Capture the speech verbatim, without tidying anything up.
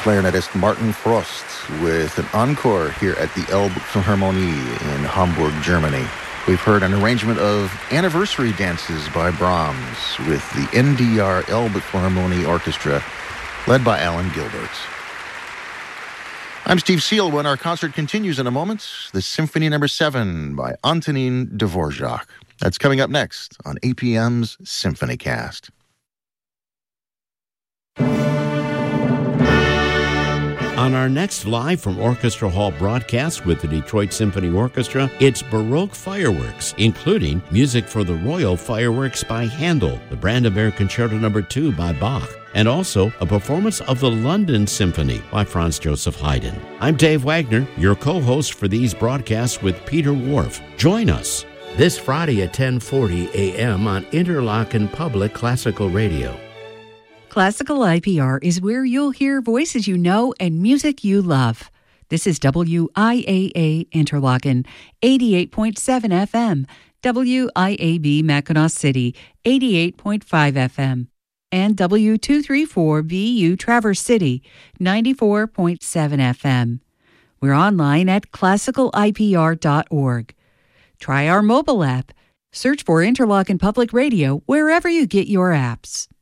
clarinetist Martin Frost with an encore here at the Elbphilharmonie in Hamburg, Germany. We've heard an arrangement of Anniversary Dances by Brahms with the N D R Elbphilharmonie Orchestra, led by Alan Gilbert. I'm Steve Seal. When our concert continues in a moment, the Symphony Number seven by Antonin Dvorak. That's coming up next on A P M's Symphony Cast. On our next Live from Orchestra Hall broadcast with the Detroit Symphony Orchestra, it's Baroque fireworks, including music for the Royal Fireworks by Handel, the Brandenburg Concerto Number two by Bach, and also a performance of the London Symphony by Franz Joseph Haydn. I'm Dave Wagner, your co-host for these broadcasts with Peter Whorf. Join us this Friday at ten forty a.m. on Interlochen Public Classical Radio. Classical I P R is where you'll hear voices you know and music you love. This is W I A A Interlochen, eighty-eight point seven F M, W I A B Mackinac City, eighty-eight point five F M, and W two thirty-four V U Traverse City, ninety-four point seven F M. We're online at classical I P R dot org. Try our mobile app. Search for Interlochen Public Radio wherever you get your apps.